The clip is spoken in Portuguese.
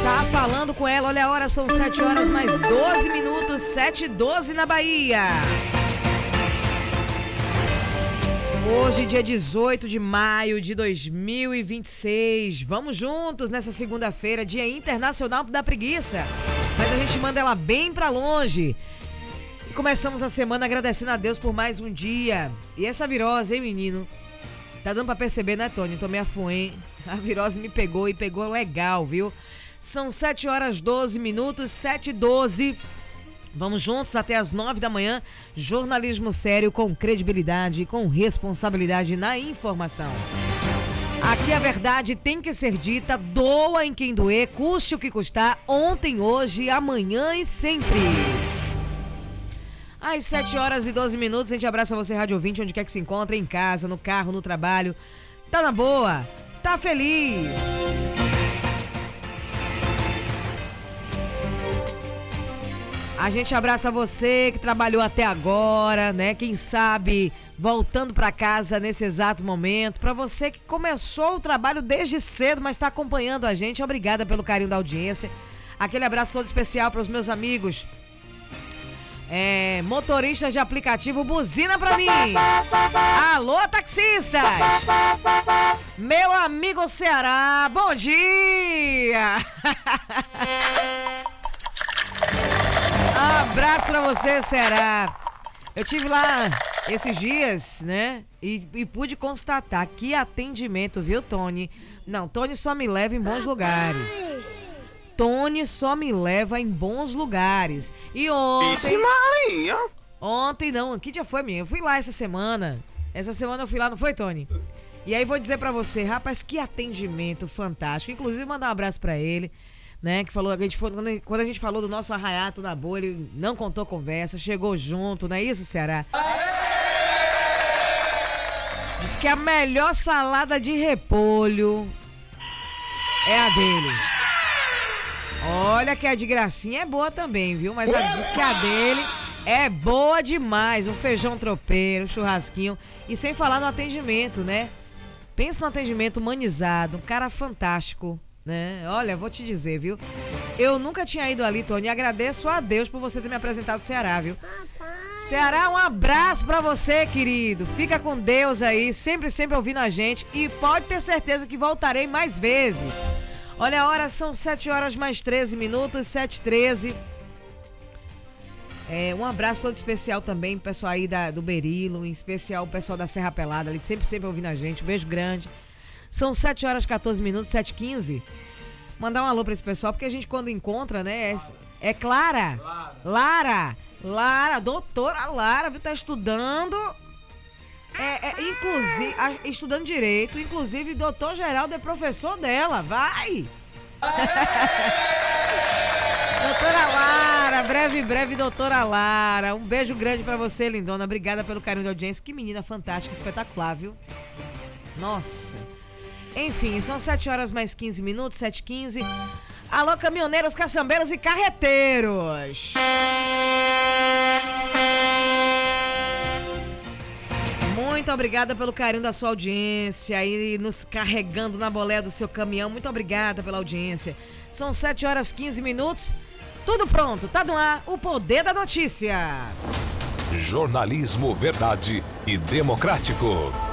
Tá falando com ela, olha a hora, são 7 horas mais 12 minutos, 7h12 na Bahia. Hoje, dia 18 de maio de 2026. Vamos juntos nessa segunda-feira, Dia Internacional da Preguiça. Mas a gente manda ela bem pra longe. E começamos a semana agradecendo a Deus por mais um dia. E essa virose, hein, menino? Tá dando pra perceber, né, Tony? Tomei a fuém. A virose me pegou e pegou legal, viu? São 7 horas 12 minutos, 7h12. Vamos juntos até as 9 da manhã. Jornalismo sério, com credibilidade e com responsabilidade na informação. Aqui a verdade tem que ser dita, doa em quem doer, custe o que custar, ontem, hoje, amanhã e sempre. Às 7 horas e 12 minutos, a gente abraça você, rádio ouvinte, onde quer que se encontre, em casa, no carro, no trabalho. Tá na boa, tá feliz. A gente abraça você que trabalhou até agora, né? Quem sabe voltando para casa nesse exato momento. Para você que começou o trabalho desde cedo, mas está acompanhando a gente, obrigada pelo carinho da audiência. Aquele abraço todo especial para os meus amigos motoristas de aplicativo, buzina para mim. Alô, taxistas! Meu amigo Ceará, bom dia! Abraço pra você, Ceará. Eu tive lá esses dias, né? E pude constatar que atendimento, viu, Tony? Não, Tony só me leva em bons lugares. Tony só me leva em bons lugares. E ontem... Vixe Maria! Ontem não, que dia foi, minha? Eu fui lá essa semana. Essa semana eu fui lá, não foi, Tony? E aí vou dizer pra você, rapaz, que atendimento fantástico. Inclusive mandar um abraço pra ele, né, que falou, quando a gente falou do nosso arraiato na boa, ele não contou conversa, chegou junto, não é isso, Ceará? Diz que a melhor salada de repolho é a dele. Olha que a de gracinha é boa também, viu? Mas diz que a dele é boa demais. Um feijão tropeiro, um churrasquinho. E sem falar no atendimento, né? Pensa no atendimento humanizado, um cara fantástico, né? Olha, vou te dizer, viu? Eu nunca tinha ido ali, Tony, e agradeço a Deus por você ter me apresentado o Ceará, viu? Ceará, um abraço pra você, querido. Fica com Deus aí, sempre ouvindo a gente, e pode ter certeza que voltarei mais vezes. Olha a hora, são 7 horas mais 13 minutos, 7h13. Um abraço todo especial também pro pessoal aí do Berilo, em especial o pessoal da Serra Pelada, ali sempre ouvindo a gente. Um beijo grande. São 7 horas 14 minutos, 7h15. Mandar um alô pra esse pessoal, porque a gente quando encontra, né, é Clara. Lara, doutora Lara, viu, tá estudando, inclusive, estudando direito, inclusive doutor Geraldo é professor dela, vai! Doutora Lara, breve, doutora Lara, um beijo grande pra você, lindona, obrigada pelo carinho da audiência, que menina fantástica, espetacular, viu? Nossa! Enfim, são 7 horas mais 15 minutos, 7h15. Alô, caminhoneiros, caçambeiros e carreteiros. Muito obrigada pelo carinho da sua audiência e nos carregando na boleia do seu caminhão. Muito obrigada pela audiência. São 7 horas 15 minutos. Tudo pronto, tá no ar o Poder da Notícia. Jornalismo verdade e democrático.